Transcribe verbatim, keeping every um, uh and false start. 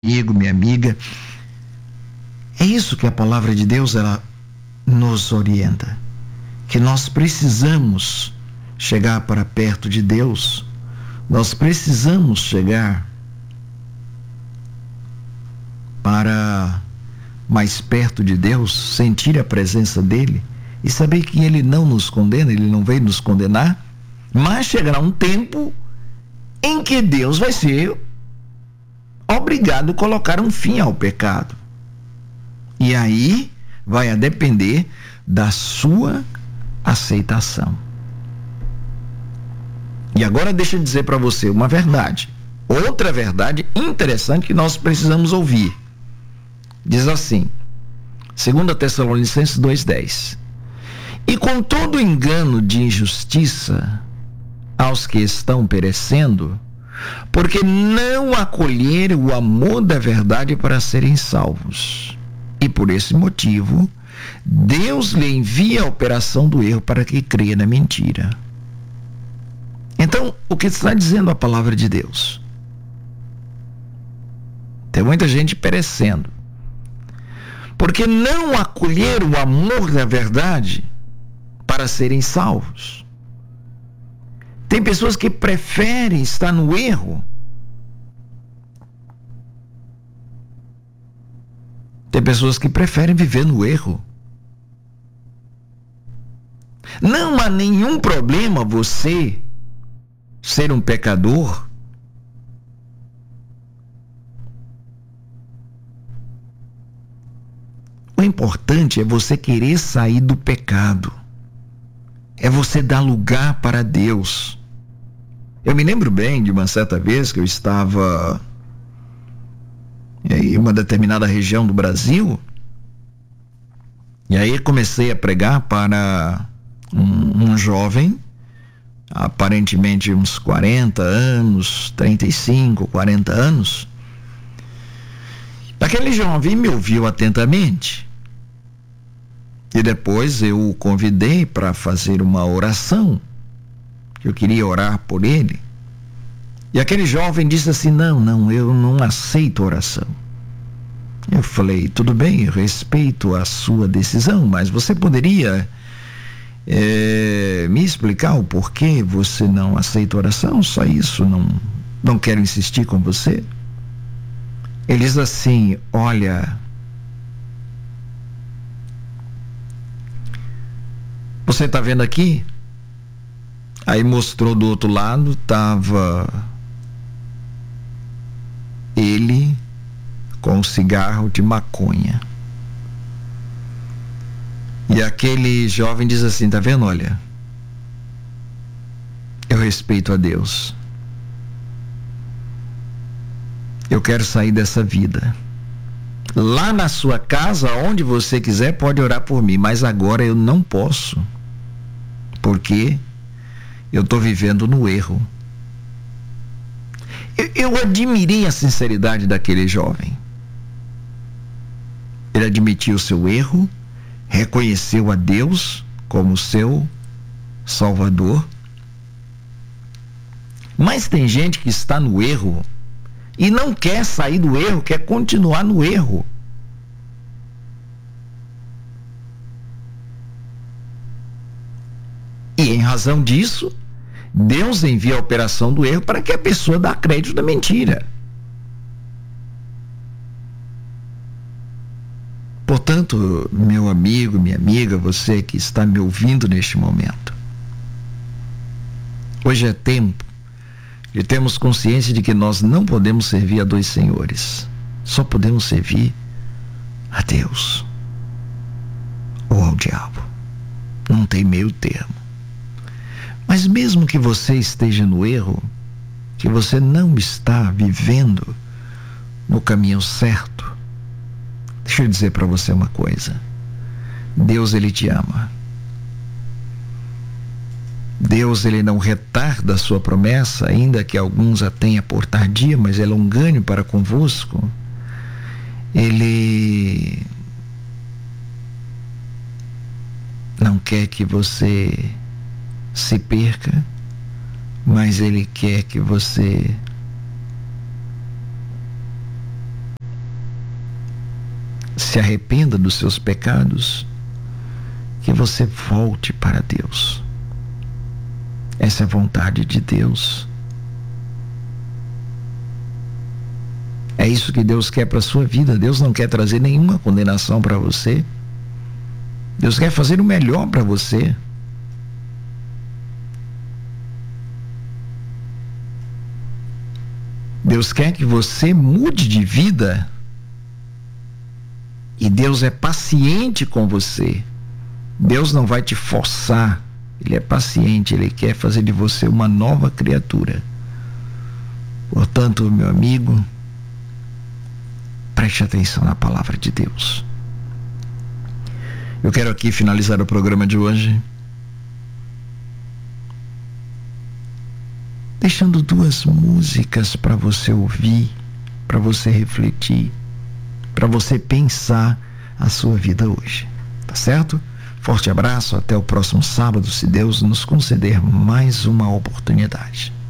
amigo, minha amiga. É isso que a palavra de Deus ela nos orienta, que nós precisamos chegar para perto de Deus, nós precisamos chegar para mais perto de Deus, sentir a presença dele e saber que ele não nos condena, ele não veio nos condenar, mas chegará um tempo em que Deus vai ser obrigado a colocar um fim ao pecado. E aí vai a depender da sua aceitação. E agora deixa eu dizer para você uma verdade, outra verdade interessante que nós precisamos ouvir. Diz assim, segunda Tessalonicenses dois, dez: e com todo engano de injustiça aos que estão perecendo, porque não acolheram o amor da verdade para serem salvos. E por esse motivo, Deus lhe envia a operação do erro para que creia na mentira. Então, o que está dizendo a palavra de Deus? Tem muita gente perecendo, porque não acolheram o amor da verdade para serem salvos. Tem pessoas que preferem estar no erro. Tem pessoas que preferem viver no erro. Não há nenhum problema você ser um pecador. O importante é você querer sair do pecado. É você dar lugar para Deus. Eu me lembro bem de uma certa vez que eu estava em uma determinada região do Brasil, e aí comecei a pregar para um, um jovem, aparentemente uns quarenta anos, trinta e cinco, quarenta anos. Aquele jovem me ouviu atentamente. E depois eu o convidei para fazer uma oração, que eu queria orar por ele. E aquele jovem disse assim, não, não, eu não aceito oração. Eu falei, tudo bem, eu respeito a sua decisão, mas você poderia é, me explicar o porquê você não aceita oração? Só isso, não, não quero insistir com você. Ele diz assim, olha, você está vendo aqui? Aí mostrou do outro lado, estava ele com um cigarro de maconha. E aquele jovem diz assim, tá vendo? Olha, eu respeito a Deus. Eu quero sair dessa vida. Lá na sua casa, onde você quiser, pode orar por mim, mas agora eu não posso, porque eu estou vivendo no erro. Eu, eu admirei a sinceridade daquele jovem. Ele admitiu o seu erro, reconheceu a Deus como seu Salvador. Mas tem gente que está no erro e não quer sair do erro, quer continuar no erro. E em razão disso, Deus envia a operação do erro para que a pessoa dê crédito da mentira. Portanto, meu amigo, minha amiga, você que está me ouvindo neste momento, hoje é tempo de termos consciência de que nós não podemos servir a dois senhores. Só podemos servir a Deus ou ao diabo. Não tem meio termo. Mas mesmo que você esteja no erro, que você não está vivendo no caminho certo, deixa eu dizer para você uma coisa. Deus, ele te ama. Deus, ele não retarda a sua promessa, ainda que alguns a tenha por tardia, mas é longânimo para convosco. Ele não quer que você se perca, mas ele quer que você se arrependa dos seus pecados, que você volte para Deus. Essa é a vontade de Deus. É isso que Deus quer para a sua vida. Deus não quer trazer nenhuma condenação para você. Deus quer fazer o melhor para você. Deus quer que você mude de vida. E Deus é paciente com você. Deus não vai te forçar. Ele é paciente. Ele quer fazer de você uma nova criatura. Portanto, meu amigo, preste atenção na palavra de Deus. Eu quero aqui finalizar o programa de hoje deixando duas músicas para você ouvir, para você refletir, para você pensar a sua vida hoje. Tá certo? Forte abraço, até o próximo sábado, se Deus nos conceder mais uma oportunidade.